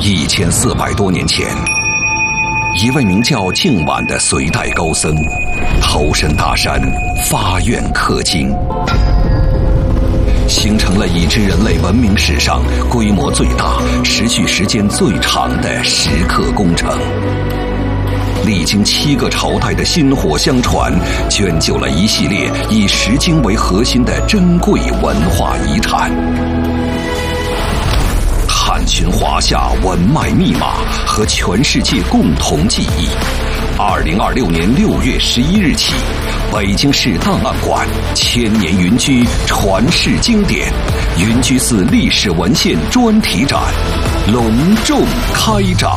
1400多年前，一位名叫净晚的隋代高僧投身大山，发愿刻经，形成了已知人类文明史上规模最大、持续时间最长的石刻工程。历经7个朝代的薪火相传，卷就了一系列以石经为核心的珍贵文化遗产。探寻华夏文脉密码和全世界共同记忆。2026年6月11日起，北京市档案馆千年云居传世经典云居寺历史文献专题展隆重开展。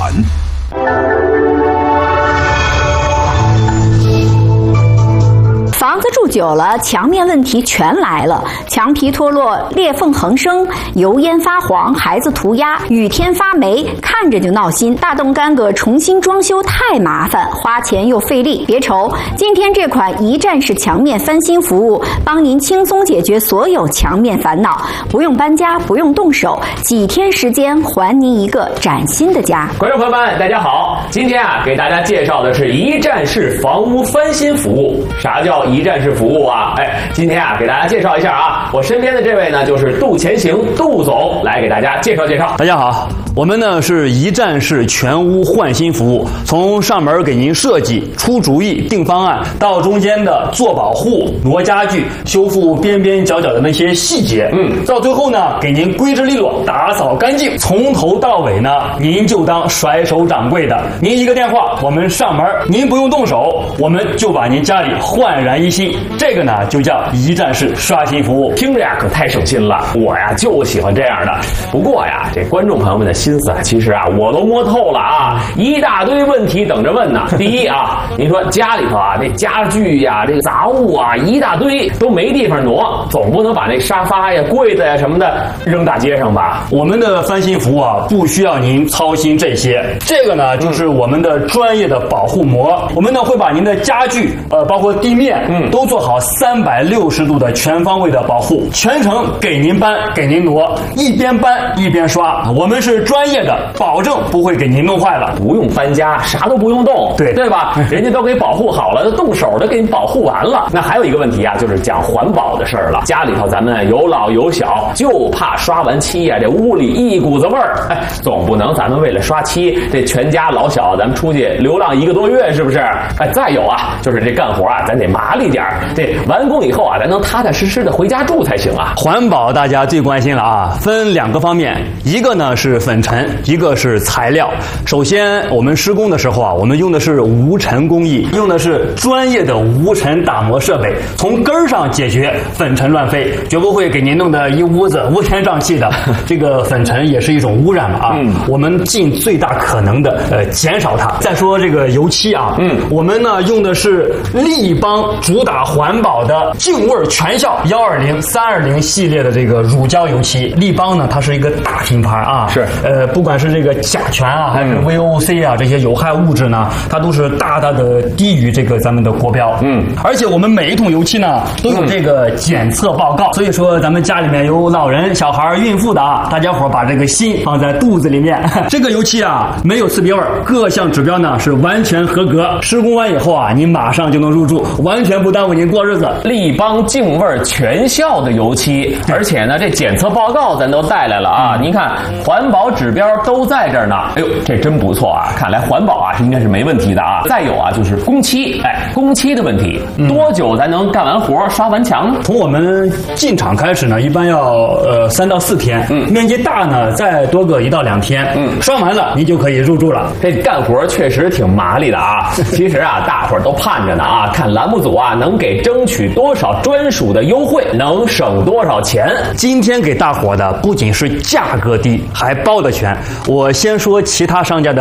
房子住久了，墙面问题全来了，墙皮脱落，裂缝横生，油烟发黄，孩子涂鸦，雨天发霉，看着就闹心。大动干戈重新装修太麻烦，花钱又费力。别愁，今天这款一站式墙面翻新服务，帮您轻松解决所有墙面烦恼，不用搬家，不用动手，几天时间还您一个崭新的家。 观众朋友们，大家好，今天给大家介绍的是一站式房屋翻新服务。啥叫一站式服务啊？今天给大家介绍一下啊，我身边的这位呢就是杜前行杜总，来给大家介绍介绍。 大家好，我们呢是一站式全屋换新服务，从上门给您设计、出主意、定方案，到中间的做保护、挪家具、修复边边角角的那些细节，到最后呢给您规制利落、打扫干净，从头到尾呢您就当甩手掌柜的。您一个电话，我们上门，您不用动手，我们就把您家里焕然一新。这个呢就叫一站式刷新服务， 听着呀可太省心了，我呀就喜欢这样的。不过呀，这观众朋友们的心思其实我都摸透了啊，一大堆问题等着问呢。第一您说家里头这家具呀、这个杂物一大堆都没地方挪，总不能把那沙发呀、柜子呀什么的扔大街上吧？ 我们的翻新服务不需要您操心这些，这个呢就是我们的专业的保护膜。我们呢会把您的家具包括地面都做好360度的全方位的保护，全程给您搬给您挪，一边搬一边刷。我们是专业的，保证不会给您弄坏了。 不用搬家，啥都不用动，对吧？人家都给保护好了，动手的给你保护完了。那还有一个问题就是讲环保的事儿了。家里头咱们有老有小，就怕刷完漆这屋里一股子味儿。总不能咱们为了刷漆，这全家老小咱们出去流浪1个多月，是不是？再有就是这干活咱得麻利点，这完工以后咱能踏踏实实的回家住才行啊。 环保大家最关心了分2个方面，一个呢是粉尘，一个是材料。首先我们施工的时候我们用的是无尘工艺，用的是专业的无尘打磨设备，从根儿上解决粉尘乱飞，绝不会给您弄得一屋子乌烟瘴气的。这个粉尘也是一种污染嘛我们尽最大可能的减少它。再说这个油漆我们呢用的是立邦主打环保的净味全效120、320系列的这个乳胶油漆。立邦呢它是一个大品牌是不管是这个甲醛还是 VOC 这些有害物质呢，它都是大大的低于这个咱们的国标。而且我们每一桶油漆呢都有这个检测报告，所以说咱们家里面有老人、小孩、孕妇的大家伙把这个心放在肚子里面。这个油漆没有刺鼻味，各项指标呢是完全合格。施工完以后您马上就能入住，完全不耽误您过日子。 立邦净味全效的油漆，而且呢这检测报告咱都带来了您看环保指标都在这儿呢。哎呦，这真不错看来环保应该是没问题的再有就是工期，工期的问题，多久咱能干完活刷完墙呢？ 从我们进场开始呢，一般要3到4天，面积大呢再多个1到2天，刷完了您就可以入住了。 这干活确实挺麻利的其实大伙儿都盼着呢看栏目组能给争取多少专属的优惠，能省多少钱。 今天给大伙的不仅是价格低，还包的全。我先说其他商家的